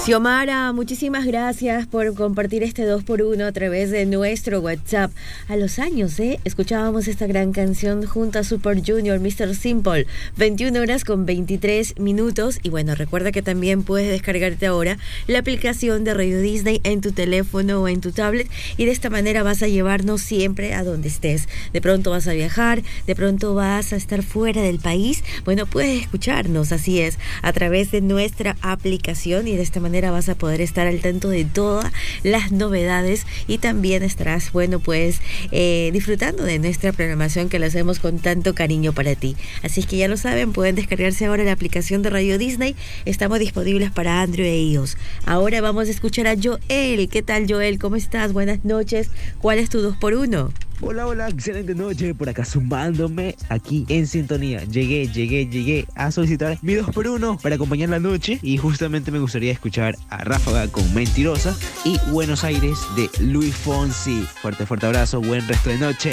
Xiomara, muchísimas gracias por compartir este 2x1 a través de nuestro WhatsApp. A los años, escuchábamos esta gran canción junto a Super Junior, Mr. Simple, 21 horas con 23 minutos. Y bueno, recuerda que también puedes descargarte ahora la aplicación de Radio Disney en tu teléfono o en tu tablet, y de esta manera vas a llevarnos siempre a donde estés. De pronto vas a viajar, de pronto vas a estar fuera del país. Bueno, puedes escucharnos, así es, a través de nuestra aplicación, y de esta manera vas a poder estar al tanto de todas las novedades, y también estarás, bueno, pues disfrutando de nuestra programación que la hacemos con tanto cariño para ti. Así es que ya lo saben, pueden descargarse ahora la aplicación de Radio Disney. Estamos disponibles para Android e iOS. Ahora vamos a escuchar a Joel. ¿Qué tal, Joel? ¿Cómo estás? Buenas noches. ¿Cuál es tu 2x1? Hola, hola, excelente noche, por acá sumándome aquí en sintonía. Llegué a solicitar mi 2x1 para acompañar la noche, y justamente me gustaría escuchar a Ráfaga con Mentirosa y Buenos Aires de Luis Fonsi. Fuerte abrazo, buen resto de noche.